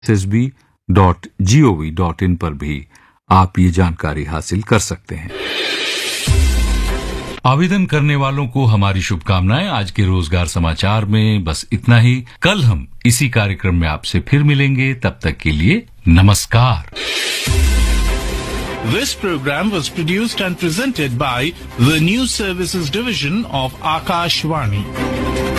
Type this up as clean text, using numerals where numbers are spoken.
ssb.gov.in पर भी आप ये जानकारी हासिल कर सकते हैं। आवेदन करने वालों को हमारी शुभकामनाएं। आज के रोजगार समाचार में बस इतना ही। कल हम इसी कार्यक्रम में आपसे फिर मिलेंगे, तब तक के लिए नमस्कार। This program was produced and presented by the News Services Division of Akashvani.